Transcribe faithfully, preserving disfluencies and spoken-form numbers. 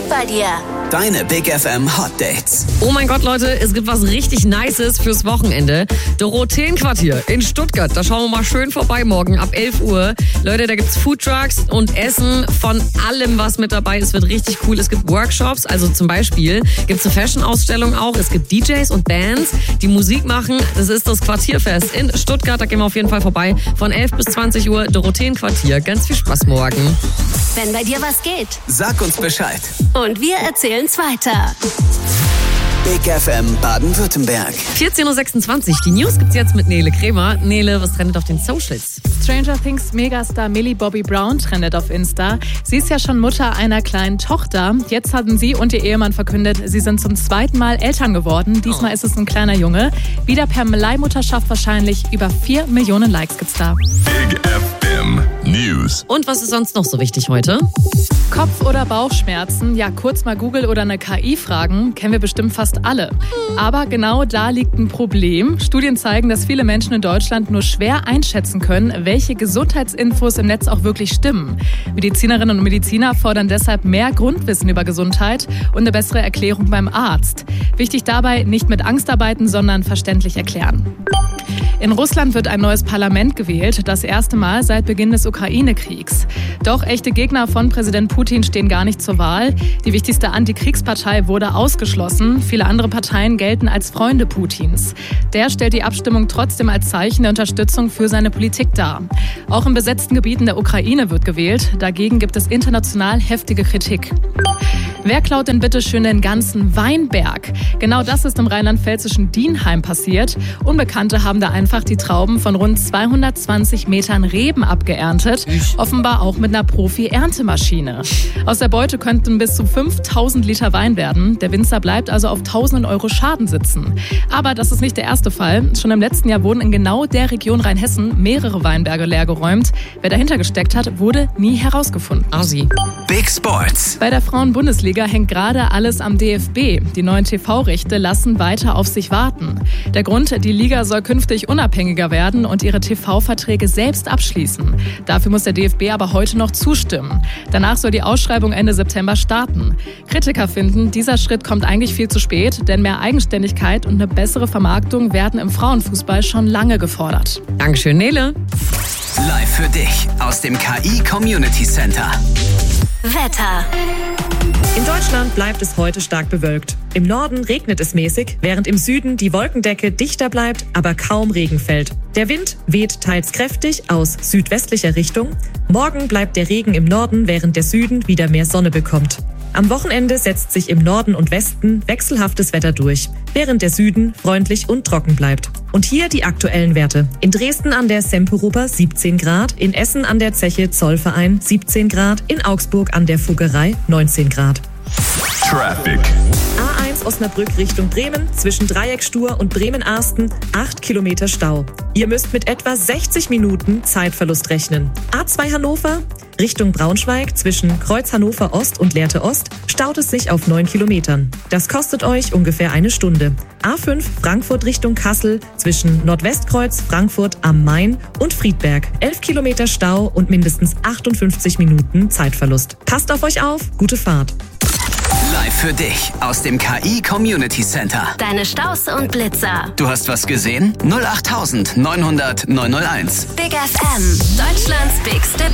bei dir. Deine Big F M Hot Dates. Oh mein Gott, Leute, es gibt was richtig Nices fürs Wochenende. Dorotheenquartier in Stuttgart. Da schauen wir mal schön vorbei morgen ab elf Uhr. Leute, da gibt's Foodtrucks und Essen von allem, was mit dabei ist. Es wird richtig cool. Es gibt Workshops, also zum Beispiel gibt's eine Fashion-Ausstellung auch. Es gibt D Js und Bands, die Musik machen. Das ist das Quartierfest in Stuttgart. Da gehen wir auf jeden Fall vorbei. Von elf bis zwanzig Uhr, Dorotheenquartier. Ganz viel Spaß morgen. Wenn bei dir was geht. Sag uns Bescheid. Und wir erzählen's weiter. Big F M Baden-Württemberg. vierzehn Uhr sechsundzwanzig. Die News gibt's jetzt mit Nele Kremer. Nele, was trendet auf den Socials? Stranger Things Megastar Millie Bobby Brown trendet auf Insta. Sie ist ja schon Mutter einer kleinen Tochter. Jetzt hatten sie und ihr Ehemann verkündet, sie sind zum zweiten Mal Eltern geworden. Diesmal ist es ein kleiner Junge. Wieder per Leihmutterschaft wahrscheinlich. Über vier Millionen Likes gibt's da. Big F M News. Und was ist sonst noch so wichtig heute? Kopf- oder Bauchschmerzen? Ja, kurz mal Google oder eine K I fragen, kennen wir bestimmt fast alle. Aber genau da liegt ein Problem. Studien zeigen, dass viele Menschen in Deutschland nur schwer einschätzen können, welche Gesundheitsinfos im Netz auch wirklich stimmen. Medizinerinnen und Mediziner fordern deshalb mehr Grundwissen über Gesundheit und eine bessere Erklärung beim Arzt. Wichtig dabei, nicht mit Angst arbeiten, sondern verständlich erklären. In Russland wird ein neues Parlament gewählt, das erste Mal seit Beginn des Ukraine-Kriegs. Doch echte Gegner von Präsident Putin stehen gar nicht zur Wahl. Die wichtigste Antikriegspartei wurde ausgeschlossen. Viele andere Parteien gelten als Freunde Putins. Der stellt die Abstimmung trotzdem als Zeichen der Unterstützung für seine Politik dar. Auch in besetzten Gebieten der Ukraine wird gewählt. Dagegen gibt es international heftige Kritik. Wer klaut denn bitte schön den ganzen Weinberg? Genau das ist im rheinland-pfälzischen Dienheim passiert. Unbekannte haben da einfach die Trauben von rund zweihundertzwanzig Metern Reben abgeerntet. Offenbar auch mit einer Profi-Erntemaschine. Aus der Beute könnten bis zu fünftausend Liter Wein werden. Der Winzer bleibt also auf tausenden Euro Schaden sitzen. Aber das ist nicht der erste Fall. Schon im letzten Jahr wurden in genau der Region Rheinhessen mehrere Weinberge leergeräumt. Wer dahinter gesteckt hat, wurde nie herausgefunden. Asi. Big Sports. Bei der Frauen-Bundesliga hängt gerade alles am D F B. Die neuen T V-Rechte lassen weiter auf sich warten. Der Grund, die Liga soll künftig unabhängiger werden und ihre T V-Verträge selbst abschließen. Dafür muss der D F B aber heute noch zustimmen. Danach soll die Ausschreibung Ende September starten. Kritiker finden, dieser Schritt kommt eigentlich viel zu spät, denn mehr Eigenständigkeit und eine bessere Vermarktung werden im Frauenfußball schon lange gefordert. Dankeschön, Nele. Live für dich aus dem K I Community Center. Wetter. In Deutschland bleibt es heute stark bewölkt. Im Norden regnet es mäßig, während im Süden die Wolkendecke dichter bleibt, aber kaum Regen fällt. Der Wind weht teils kräftig aus südwestlicher Richtung. Morgen bleibt der Regen im Norden, während der Süden wieder mehr Sonne bekommt. Am Wochenende setzt sich im Norden und Westen wechselhaftes Wetter durch, während der Süden freundlich und trocken bleibt. Und hier die aktuellen Werte. In Dresden an der Semperoper siebzehn Grad, in Essen an der Zeche Zollverein siebzehn Grad, in Augsburg an der Fuggerei neunzehn Grad. Traffic. A eins Osnabrück Richtung Bremen, zwischen Dreieckstur und Bremen-Arsten acht Kilometer Stau. Ihr müsst mit etwa sechzig Minuten Zeitverlust rechnen. A zwei Hannover Richtung Braunschweig, zwischen Kreuz Hannover Ost und Lehrte Ost staut es sich auf neun Kilometern. Das kostet euch ungefähr eine Stunde. A fünf Frankfurt Richtung Kassel, zwischen Nordwestkreuz, Frankfurt am Main und Friedberg. elf Kilometer Stau und mindestens achtundfünfzig Minuten Zeitverlust. Passt auf euch auf, gute Fahrt. Live für dich aus dem K I Community Center. Deine Staus und Blitzer. Du hast was gesehen? null acht neunhundert neunhundert neunhunderteins. Big F M. Deutschlands bigste